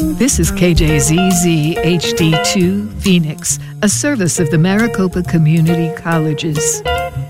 This is KJZZ HD2 Phoenix, a service of the Maricopa Community Colleges.